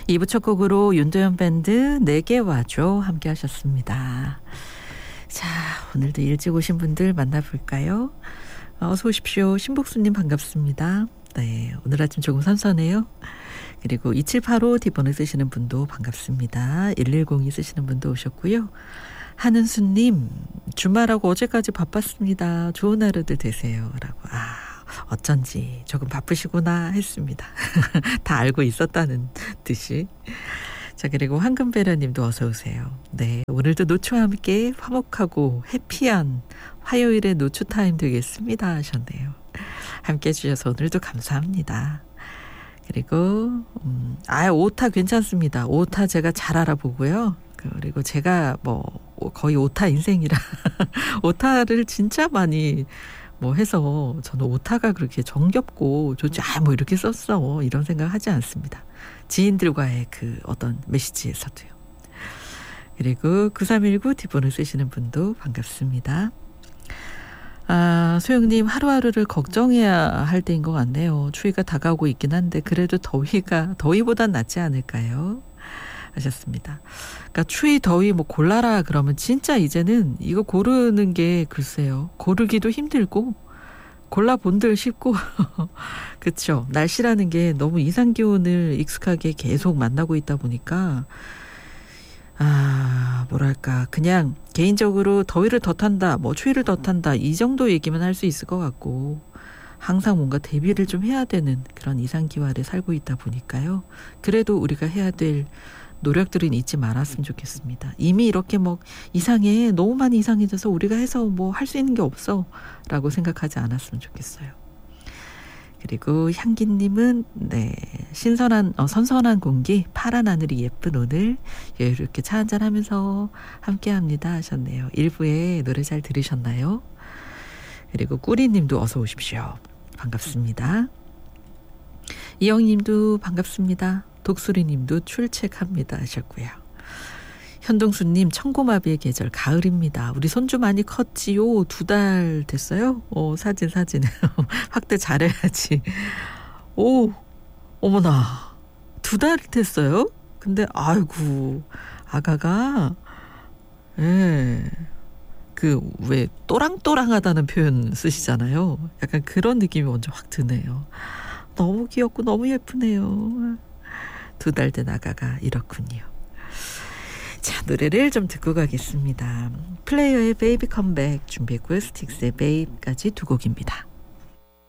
2부 첫 곡으로 윤도현 밴드 내게 와줘 함께 하셨습니다. 자, 오늘도 일찍 오신 분들 만나볼까요? 어서 오십시오. 신복수님 반갑습니다. 네, 오늘 아침 조금 선선해요. 그리고 2785 뒷번호 쓰시는 분도 반갑습니다. 1102 쓰시는 분도 오셨고요. 한은수님, 주말하고 어제까지 바빴습니다. 좋은 하루들 되세요. 라고. 어쩐지 조금 바쁘시구나 했습니다. 다 알고 있었다는 듯이. 자, 그리고 황금배라님도 어서 오세요. 네, 오늘도 노초와 함께 화목하고 해피한 화요일의 노초 타임 되겠습니다 하셨네요. 함께 해주셔서 오늘도 감사합니다. 그리고 오타 괜찮습니다. 오타 제가 잘 알아보고요. 그리고 제가 거의 오타 인생이라 오타를 진짜 많이 해서 저는 오타가 그렇게 정겹고 좋지 이렇게 썼어 이런 생각 하지 않습니다. 지인들과의 그 어떤 메시지에서도요. 그리고 9319 뒷번호 쓰시는 분도 반갑습니다. 소영님, 하루하루를 걱정해야 할 때인 것 같네요. 추위가 다가오고 있긴 한데 그래도 더위보단 낫지 않을까요? 하셨습니다. 그러니까 추위 더위 골라라 그러면 진짜 이제는 이거 고르는 게 글쎄요. 고르기도 힘들고 골라본들 쉽고 그렇죠. 날씨라는 게 너무 이상기온을 익숙하게 계속 만나고 있다 보니까 뭐랄까 그냥 개인적으로 더위를 더 탄다 추위를 더 탄다 이 정도 얘기만 할 수 있을 것 같고 항상 뭔가 대비를 좀 해야 되는 그런 이상기활에 살고 있다 보니까요. 그래도 우리가 해야 될 노력들은 잊지 말았으면 좋겠습니다. 이미 이렇게 이상해 너무 많이 이상해져서 우리가 해서 할 수 있는 게 없어 라고 생각하지 않았으면 좋겠어요. 그리고 향기님은 선선한 공기 파란 하늘이 예쁜 오늘 이렇게 차 한잔 하면서 함께합니다 하셨네요. 1부에 노래 잘 들으셨나요? 그리고 꾸리님도 어서 오십시오. 반갑습니다. 이영님도 반갑습니다. 독수리님도 출첵합니다 하셨고요. 현동수님, 청고마비의 계절 가을입니다. 우리 손주 많이 컸지요? 2달 됐어요? 사진 확대 잘해야지. 어머나 2달 됐어요? 근데 아이고 아가가 왜 또랑또랑하다는 표현 쓰시잖아요. 약간 그런 느낌이 먼저 확 드네요. 너무 귀엽고 너무 예쁘네요. 2달 된 아가가 이렇군요. 자, 노래를 좀 듣고 가겠습니다. 플레이어의 베이비 컴백 준비했고요. 스틱스의 베이비까지 두 곡입니다.